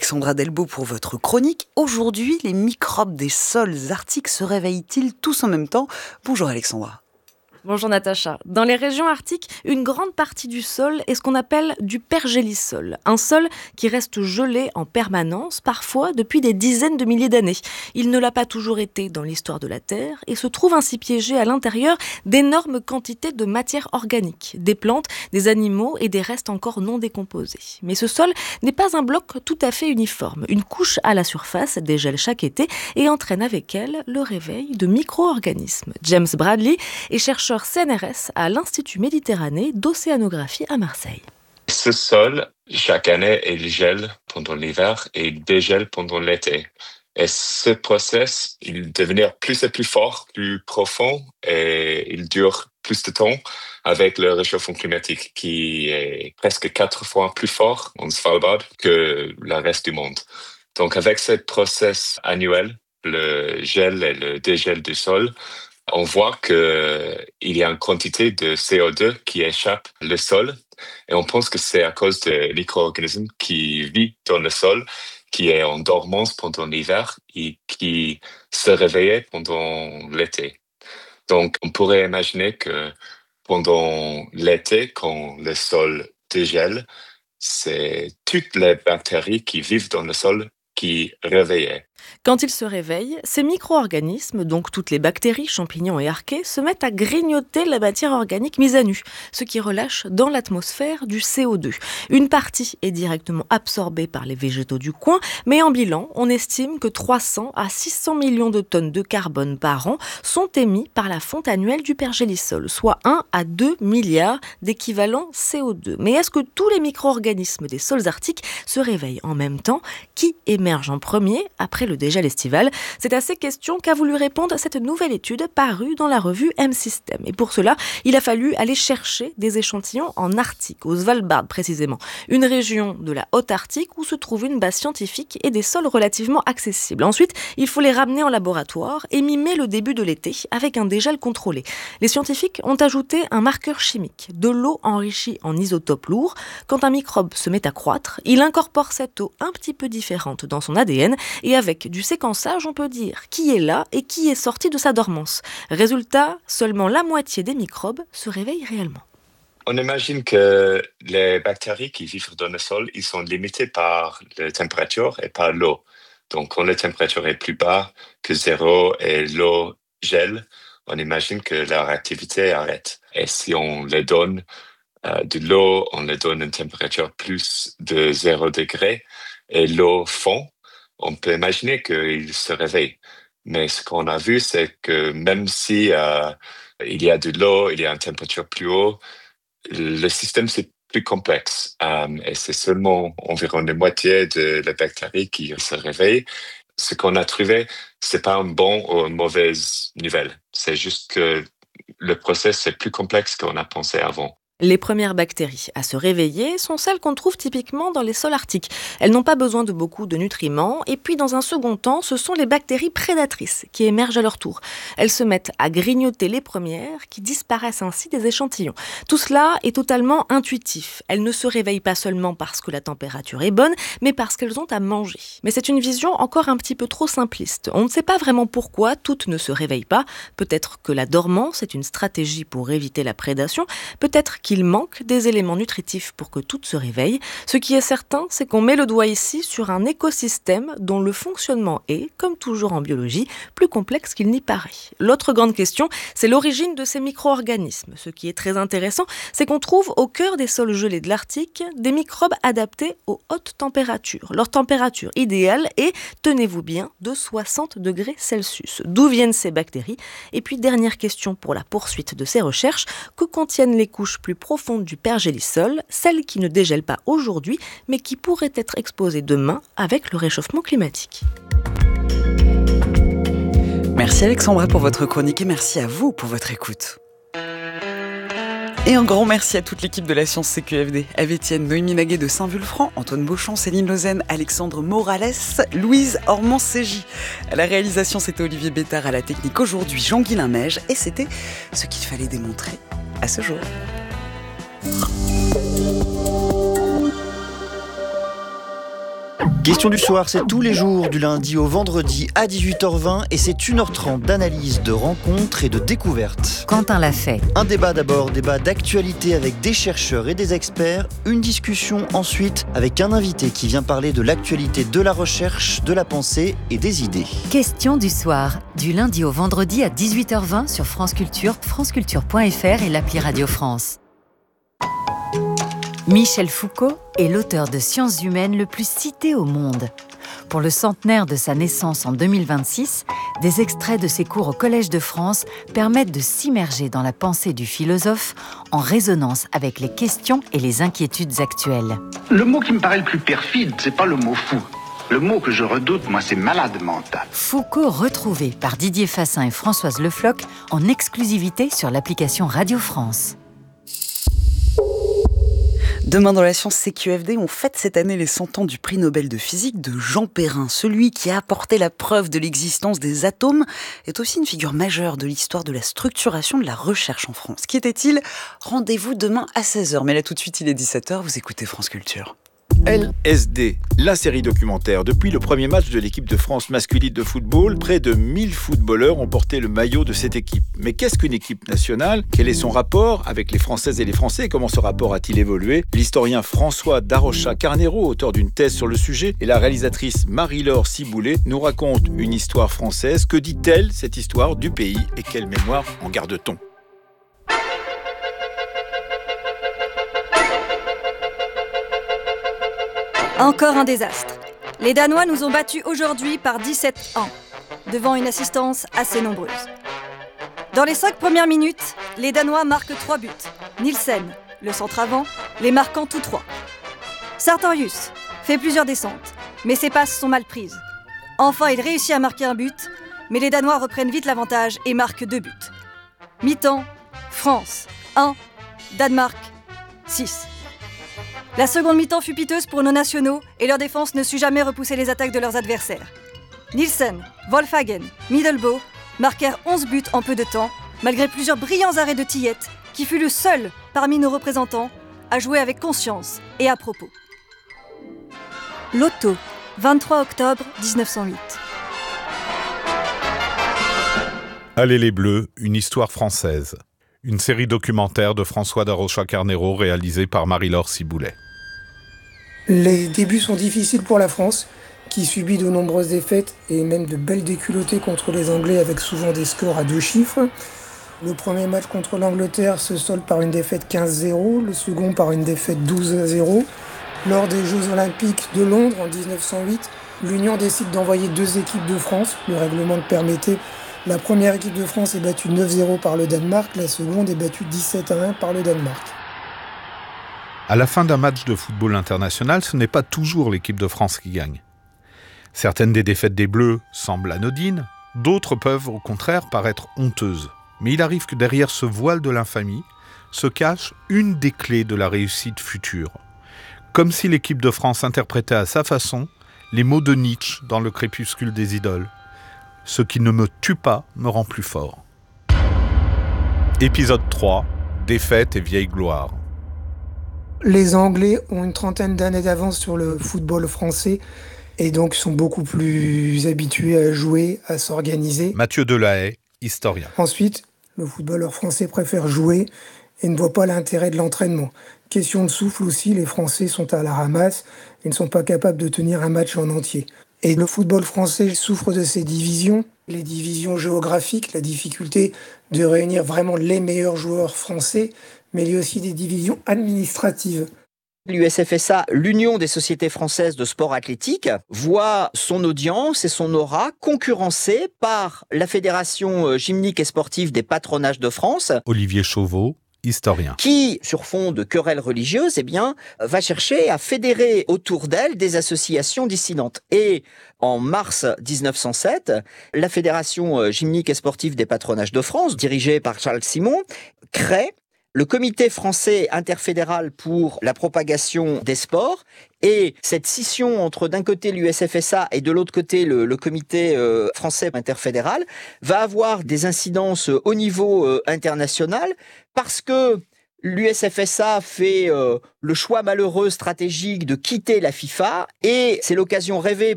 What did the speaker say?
Alexandra Delbo pour votre chronique. Aujourd'hui, les microbes des sols arctiques se réveillent-ils tous en même temps? Bonjour Alexandra. Bonjour Natacha. Dans les régions arctiques, une grande partie du sol est ce qu'on appelle du pergélisol. Un sol qui reste gelé en permanence, parfois depuis des dizaines de milliers d'années. Il ne l'a pas toujours été dans l'histoire de la Terre et se trouve ainsi piégé à l'intérieur d'énormes quantités de matière organique, des plantes, des animaux et des restes encore non décomposés. Mais ce sol n'est pas un bloc tout à fait uniforme. Une couche à la surface dégèle chaque été et entraîne avec elle le réveil de micro-organismes. James Bradley est chercheur CNRS à l'Institut Méditerranée d'Océanographie à Marseille. Ce sol, chaque année, il gèle pendant l'hiver et il dégèle pendant l'été. Et ce processus, il devient plus et plus fort, plus profond et il dure plus de temps avec le réchauffement climatique qui est presque 4 fois plus fort en Svalbard que le reste du monde. Donc avec ce processus annuel, le gel et le dégel du sol, on voit qu'il y a une quantité de CO2 qui échappe le sol et on pense que c'est à cause des micro-organismes qui vivent dans le sol, qui est en dormance pendant l'hiver et qui se réveillent pendant l'été. Donc, on pourrait imaginer que pendant l'été, quand le sol dégèle, c'est toutes les bactéries qui vivent dans le sol qui réveillent. Quand ils se réveillent, ces micro-organismes, donc toutes les bactéries, champignons et archées, se mettent à grignoter la matière organique mise à nu, ce qui relâche dans l'atmosphère du CO2. Une partie est directement absorbée par les végétaux du coin, mais en bilan, on estime que 300 à 600 millions de tonnes de carbone par an sont émis par la fonte annuelle du pergélisol, soit 1 à 2 milliards d'équivalents CO2. Mais est-ce que tous les micro-organismes des sols arctiques se réveillent en même temps? Qui émerge en premier après le dégel estival? C'est à ces questions qu'a voulu répondre cette nouvelle étude parue dans la revue M-System. Et pour cela, il a fallu aller chercher des échantillons en Arctique, au Svalbard précisément, une région de la Haute-Arctique où se trouve une base scientifique et des sols relativement accessibles. Ensuite, il faut les ramener en laboratoire et mimer le début de l'été avec un dégel contrôlé. Les scientifiques ont ajouté un marqueur chimique, de l'eau enrichie en isotopes lourds. Quand un microbe se met à croître, il incorpore cette eau un petit peu différente dans son ADN et avec du séquençage, on peut dire qui est là et qui est sorti de sa dormance. Résultat, seulement la moitié des microbes se réveillent réellement. On imagine que les bactéries qui vivent dans le sol, ils sont limitées par la température et par l'eau. Donc, quand la température est plus bas que 0 et l'eau gèle, on imagine que leur activité arrête. Et si on les donne de l'eau, on les donne une température plus de 0 degré et l'eau fond, on peut imaginer qu'ils se réveillent. Mais ce qu'on a vu, c'est que même si il y a de l'eau, il y a une température plus haute, le système c'est plus complexe. Et c'est seulement environ la moitié de la bactérie qui se réveille. Ce qu'on a trouvé, c'est pas une bonne ou une mauvaise nouvelle. C'est juste que le processus est plus complexe qu'on a pensé avant. Les premières bactéries à se réveiller sont celles qu'on trouve typiquement dans les sols arctiques. Elles n'ont pas besoin de beaucoup de nutriments. Et puis, dans un second temps, ce sont les bactéries prédatrices qui émergent à leur tour. Elles se mettent à grignoter les premières qui disparaissent ainsi des échantillons. Tout cela est totalement intuitif. Elles ne se réveillent pas seulement parce que la température est bonne, mais parce qu'elles ont à manger. Mais c'est une vision encore un petit peu trop simpliste. On ne sait pas vraiment pourquoi toutes ne se réveillent pas. Peut-être que la dormance est une stratégie pour éviter la prédation. Peut-être qu'il manque des éléments nutritifs pour que tout se réveille. Ce qui est certain, c'est qu'on met le doigt ici sur un écosystème dont le fonctionnement est, comme toujours en biologie, plus complexe qu'il n'y paraît. L'autre grande question, c'est l'origine de ces micro-organismes. Ce qui est très intéressant, c'est qu'on trouve au cœur des sols gelés de l'Arctique des microbes adaptés aux hautes températures. Leur température idéale est, tenez-vous bien, de 60 degrés Celsius. D'où viennent ces bactéries? Et puis, dernière question pour la poursuite de ces recherches, que contiennent les couches plus profonde du pergélisol, celle qui ne dégèle pas aujourd'hui, mais qui pourrait être exposée demain avec le réchauffement climatique. Merci Alexandra pour votre chronique et merci à vous pour votre écoute. Et un grand merci à toute l'équipe de la Science CQFD. Eve Etienne, Noémie Naguet de Saint-Vulfranc, Antoine Beauchamp, Céline Lausanne, Alexandre Morales, Louise Ormand-Ségy. À la réalisation, c'était Olivier Bétard, à la technique aujourd'hui, Jean-Guilain Meige, et c'était ce qu'il fallait démontrer à ce jour. Question du soir, c'est tous les jours du lundi au vendredi à 18h20 et c'est 1h30 d'analyse, de rencontres et de découvertes. Quentin l'a fait. Un débat d'abord, débat d'actualité avec des chercheurs et des experts. Une discussion ensuite avec un invité qui vient parler de l'actualité de la recherche, de la pensée et des idées. Question du soir, du lundi au vendredi à 18h20 sur France Culture, franceculture.fr et l'appli Radio France. Michel Foucault est l'auteur de Sciences humaines le plus cité au monde. Pour le centenaire de sa naissance en 2026, des extraits de ses cours au Collège de France permettent de s'immerger dans la pensée du philosophe en résonance avec les questions et les inquiétudes actuelles. Le mot qui me paraît le plus perfide, c'est pas le mot fou. Le mot que je redoute, moi, c'est malade mental. Foucault retrouvé par Didier Fassin et Françoise Le Floch en exclusivité sur l'application Radio France. Demain dans la science CQFD, on fête cette année les 100 ans du prix Nobel de physique de Jean Perrin. Celui qui a apporté la preuve de l'existence des atomes est aussi une figure majeure de l'histoire de la structuration de la recherche en France. Qui était-il ? Rendez-vous demain à 16h. Mais là tout de suite, il est 17h, vous écoutez France Culture. LSD, la série documentaire. Depuis le premier match de l'équipe de France masculine de football, près de 1000 footballeurs ont porté le maillot de cette équipe. Mais qu'est-ce qu'une équipe nationale ? Quel est son rapport avec les Françaises et les Français ? Comment ce rapport a-t-il évolué ? L'historien François Darocha-Carnero, auteur d'une thèse sur le sujet, et la réalisatrice Marie-Laure Ciboulet nous racontent une histoire française. Que dit-elle, cette histoire du pays, et quelle mémoire en garde-t-on ? Encore un désastre. Les Danois nous ont battus aujourd'hui par 17-1, devant une assistance assez nombreuse. Dans les 5 premières minutes, les Danois marquent 3 buts. Nielsen, le centre avant, les marquant tous 3. Sartorius fait plusieurs descentes, mais ses passes sont mal prises. Enfin, il réussit à marquer un but, mais les Danois reprennent vite l'avantage et marquent 2 buts. Mi-temps, France 1, Danemark 6. La seconde mi-temps fut piteuse pour nos nationaux et leur défense ne sut jamais repousser les attaques de leurs adversaires. Nielsen, Wolfhagen, Middelboe marquèrent 11 buts en peu de temps, malgré plusieurs brillants arrêts de Tillette, qui fut le seul parmi nos représentants à jouer avec conscience et à propos. Loto, 23 octobre 1908. Allez les Bleus, une histoire française. Une série documentaire de François Darocha-Carnero réalisée par Marie-Laure Ciboulet. Les débuts sont difficiles pour la France, qui subit de nombreuses défaites et même de belles déculottées contre les Anglais avec souvent des scores à 2 chiffres. Le premier match contre l'Angleterre se solde par une défaite 15-0, le second par une défaite 12-0. Lors des Jeux Olympiques de Londres en 1908, l'Union décide d'envoyer 2 équipes de France, le règlement le permettait. La première équipe de France est battue 9-0 par le Danemark, la seconde est battue 17-1 par le Danemark. À la fin d'un match de football international, ce n'est pas toujours l'équipe de France qui gagne. Certaines des défaites des Bleus semblent anodines, d'autres peuvent au contraire paraître honteuses. Mais il arrive que derrière ce voile de l'infamie se cache une des clés de la réussite future. Comme si l'équipe de France interprétait à sa façon les mots de Nietzsche dans Le crépuscule des idoles. Ce qui ne me tue pas me rend plus fort. Épisode 3, défaite et vieille gloire. Les Anglais ont une trentaine d'années d'avance sur le football français et donc sont beaucoup plus habitués à jouer, à s'organiser. Mathieu Delahaye, historien. Ensuite, le footballeur français préfère jouer et ne voit pas l'intérêt de l'entraînement. Question de souffle aussi, les Français sont à la ramasse et ne sont pas capables de tenir un match en entier. Et le football français souffre de ces divisions, les divisions géographiques, la difficulté de réunir vraiment les meilleurs joueurs français, mais il y a aussi des divisions administratives. L'USFSA, l'Union des sociétés françaises de sport athlétique, voit son audience et son aura concurrencée par la Fédération gymnique et sportive des patronages de France. Olivier Chauveau, historien. Qui, sur fond de querelles religieuses, va chercher à fédérer autour d'elle des associations dissidentes. Et en mars 1907, la Fédération gymnique et sportive des patronages de France, dirigée par Charles Simon, crée le Comité français interfédéral pour la propagation des sports. Et cette scission entre d'un côté l'USFSA et de l'autre côté le Comité français interfédéral va avoir des incidences au niveau international parce que l'USFSA fait le choix malheureux stratégique de quitter la FIFA et c'est l'occasion rêvée